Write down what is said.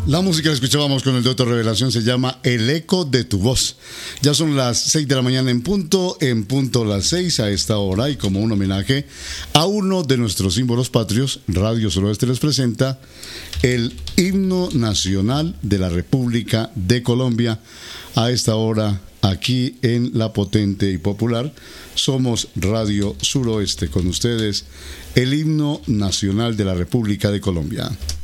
La música que escuchábamos con el Doctor Revelación se llama El Eco de tu Voz. Ya son las 6 de la mañana en punto las 6 a esta hora, y como un homenaje a uno de nuestros símbolos patrios, Radio Suroeste les presenta el himno nacional de la República de Colombia. A esta hora, aquí en La Potente y Popular, somos Radio Suroeste, con ustedes el himno nacional de la República de Colombia.